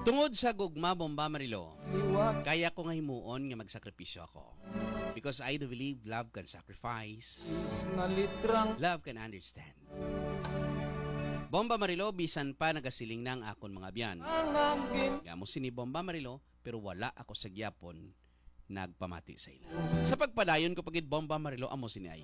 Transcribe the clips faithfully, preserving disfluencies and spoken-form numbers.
Tungod sa gugma, Bomba Marilo, kaya ko nga himuon nga magsakripisyo ako. Because I do believe love can sacrifice. Love can understand. Bomba Marilo, bisan pa nagasiling na ang akon mga biyan. Gamo sini Bomba Marilo, pero wala ako sa gyapon nagpamati sa ila. Sa pagpadayon ko pagid Bomba Marilo, amo sini ay.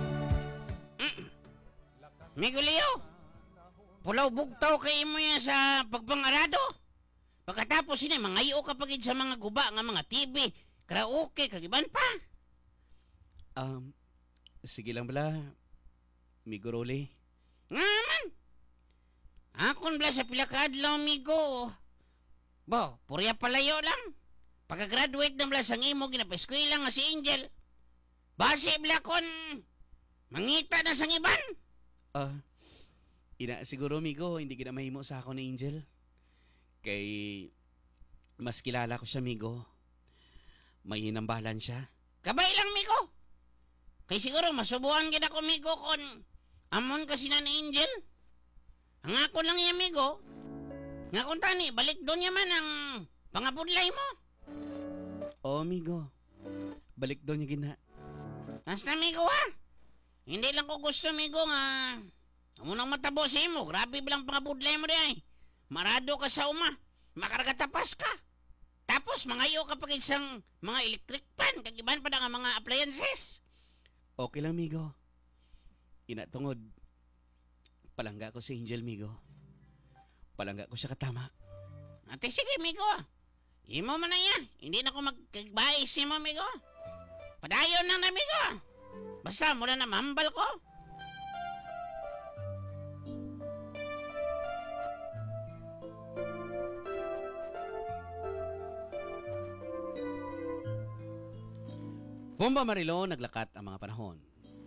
Migulio, pulaw bugtaw kay mo yan sa pagpangarado. Pagkatapos sini, mangayo ka pagid sa mga guba nga mga T V, karaoke, kagiban pa. Um, sige lang bala, Migo Rolly. Nga man, akon bala sa pilakadlaw, migo. Bo, purya palayo lang. Pagka-graduate na bala sa ngimo, ginapeskwila nga si Angel. Base bala kon, mangita na sa ngiban. Ah, uh, ina siguro Migo, hindi kita mahimo sa ako ni Angel. Kay mas kilala ko siya, Migo. May hinambalan siya. Kabay lang, Migo. Kay siguro masubuhan kita ko, Migo, kon amon kasi na ni Angel. Ang ako lang yan, Migo. Nga kung tani, balik doon yaman ang pangabudlay mo. Oo, Migo. Balik doon niya gina. Basta, Migo, ha? Hindi lang ko gusto, Migo, nga amo nang matabo sa imo. Grabe bilang pangabudlay mo di ay. Marado ka sa uma. Makaragatapas ka. Tapos, mangayo ka pag isang mga electric pan. Kagiban pa na nga mga appliances. Okay lang, Migo. Inatungod. Palangga ko si Angel, Migo. Palangga ko siya katama. Ate, sige, Migo. Imo mo na yan. Hindi na ako magkagbayis mo, Migo. Padayon lang na, Migo. Basta, mula na mambal ko. Bomba Marilo, naglakat ang mga panahon.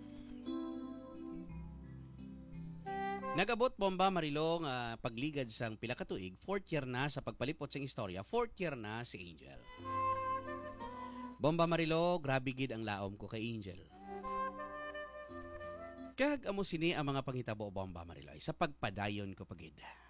Nagabot Bomba Marilo nga pagligad sang pila ka tuig, fourth year na sa pagpalipot sang istorya, fourth year na si Angel. Bomba Marilo, grabe gid ang laom ko kay Angel. Kag amo sini ang mga pangitabo Bomba Marilo sa pagpadayon ko pagid.